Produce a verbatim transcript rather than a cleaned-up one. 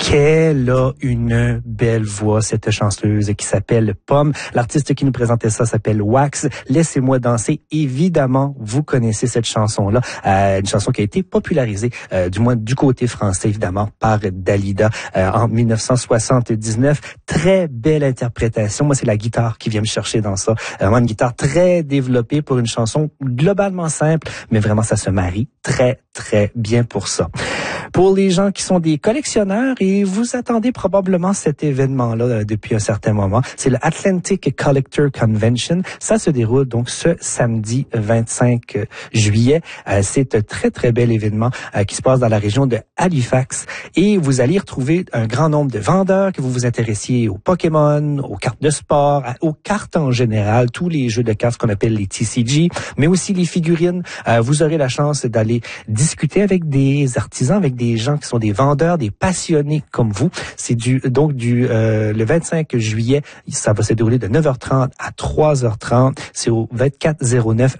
Qu'elle a une belle voix, cette chanteuse qui s'appelle Pomme. L'artiste qui nous présentait ça s'appelle Wax. Laissez-moi danser. Évidemment, vous connaissez cette chanson-là. Euh, une chanson qui a été popularisée, euh, du moins du côté français, évidemment, par Dalida euh, en dix-neuf cent soixante-dix-neuf. Très belle interprétation. Moi, c'est la guitare qui vient me chercher dans ça. Euh, vraiment une guitare très développée pour une chanson globalement simple, mais vraiment, ça se marie très, très bien pour ça. Pour les gens qui sont des collectionneurs, et vous attendez probablement cet événement-là euh, depuis un certain moment, c'est le Atlantic Collector Convention. Ça se déroule donc ce samedi vingt-cinq juillet. Euh, c'est un très, très bel événement euh, qui se passe dans la région de Halifax. Et vous allez y retrouver un grand nombre de vendeurs, que vous vous intéressiez aux Pokémon, aux cartes de sport, aux cartes en général, tous les jeux de cartes qu'on appelle les T C G, mais aussi les figurines. Euh, vous aurez la chance d'aller discuter avec des artisans, avec des gens qui sont des vendeurs, des passionnés comme vous. C'est du donc du euh, le vingt-cinq juillet. Ça va se dérouler de neuf heures trente à trois heures trente. C'est au vingt-quatre zéro neuf